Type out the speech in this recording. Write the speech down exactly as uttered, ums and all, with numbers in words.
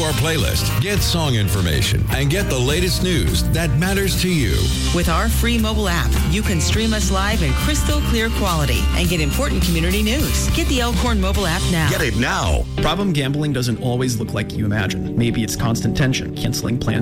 our playlist, get song information, and get the latest news that matters to you. With our free mobile app, you can stream us live in crystal clear quality and get important community news. Get the Elkhorn mobile app now. Get it now. Problem gambling doesn't always look like you imagine. Maybe it's constant tension, canceling plans